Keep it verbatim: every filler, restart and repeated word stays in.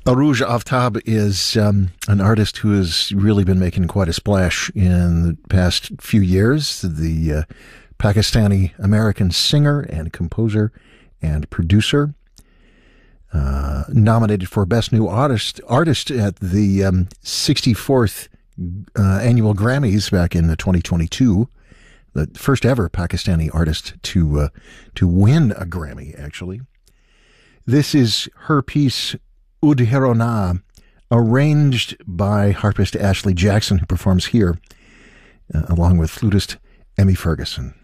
Arooj Aftab is um, an artist who has really been making quite a splash in the past few years. The uh, Pakistani-American singer and composer and producer. Uh, nominated for Best New Artist, artist at the um, sixty-fourth uh, Annual Grammys back in twenty twenty-two. The first ever Pakistani artist to uh, to win a Grammy, actually. This is her piece, Udherona, arranged by harpist Ashley Jackson, who performs here, uh, along with flutist Emmy Ferguson.